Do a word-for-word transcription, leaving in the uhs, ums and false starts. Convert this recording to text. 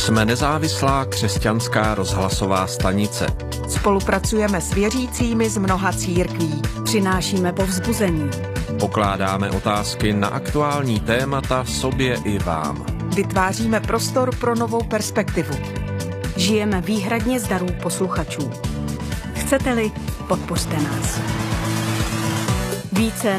Jsme nezávislá křesťanská rozhlasová stanice. Spolupracujeme s věřícími z mnoha církví. Přinášíme povzbuzení. Pokládáme otázky na aktuální témata sobě i vám. Vytváříme prostor pro novou perspektivu. Žijeme výhradně z darů posluchačů. Chcete-li, podpořte nás. Více